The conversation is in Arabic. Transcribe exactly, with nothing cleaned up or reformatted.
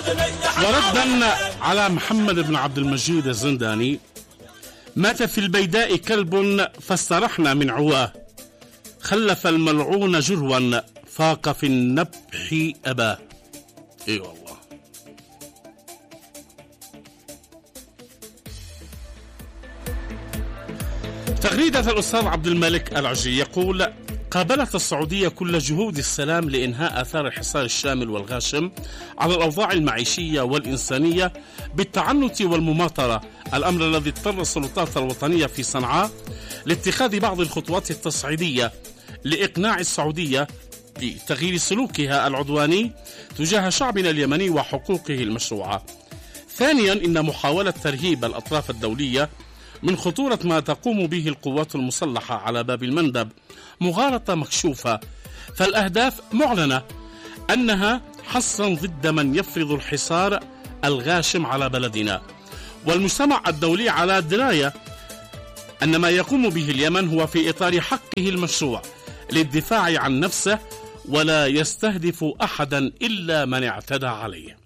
وردا على محمد بن عبد المجيد الزنداني: مات في البيداء كلب فاسترحنا من عواه، خلف الملعون جروا فاق في النبح أباه. اي والله. تغريدة الأستاذ عبد الملك العجي يقول: قابلت السعودية كل جهود السلام لإنهاء آثار الحصار الشامل والغاشم على الأوضاع المعيشية والإنسانية بالتعنت والمماطرة، الأمر الذي اضطر السلطات الوطنية في صنعاء لاتخاذ بعض الخطوات التصعيدية لإقناع السعودية بتغيير سلوكها العدواني تجاه شعبنا اليمني وحقوقه المشروعة. ثانيا، إن محاولة ترهيب الأطراف الدولية من خطورة ما تقوم به القوات المسلحة على باب المندب مغالطة مكشوفة، فالأهداف معلنة أنها حصرا ضد من يفرض الحصار الغاشم على بلدنا، والمجتمع الدولي على دراية أن ما يقوم به اليمن هو في إطار حقه المشروع للدفاع عن نفسه، ولا يستهدف أحدا إلا من اعتدى عليه.